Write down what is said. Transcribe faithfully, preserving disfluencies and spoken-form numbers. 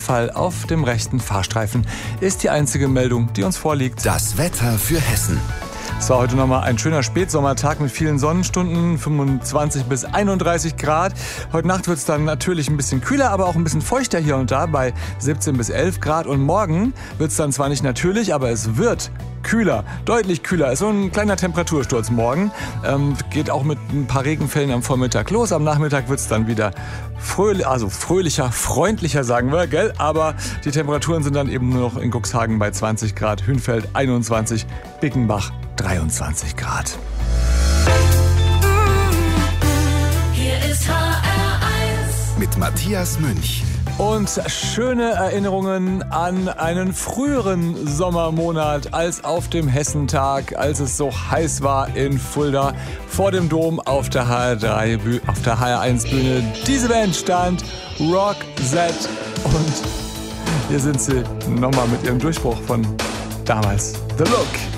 Unfall auf dem rechten Fahrstreifen ist die einzige Meldung, die uns vorliegt. Das Wetter für Hessen. Es war heute nochmal ein schöner Spätsommertag mit vielen Sonnenstunden, fünfundzwanzig bis einunddreißig Grad. Heute Nacht wird es dann natürlich ein bisschen kühler, aber auch ein bisschen feuchter hier und da bei siebzehn bis elf Grad. Und morgen wird es dann zwar nicht natürlich, aber es wird kühler, deutlich kühler. Ist so ein kleiner Temperatursturz morgen. Ähm, geht auch mit ein paar Regenfällen am Vormittag los. Am Nachmittag wird es dann wieder fröhlich, also fröhlicher, freundlicher, sagen wir, gell? Aber die Temperaturen sind dann eben nur noch in Cuxhagen bei zwanzig Grad, Hünfeld einundzwanzig, Bickenbach dreiundzwanzig Grad. Hier ist H R eins Mit Matthias Münch. Und schöne Erinnerungen an einen früheren Sommermonat als auf dem Hessentag, als es so heiß war in Fulda vor dem Dom auf der H R drei, auf der H R eins Bühne. Diese Band stand Rock Z und hier sind sie nochmal mit ihrem Durchbruch von damals. The Look.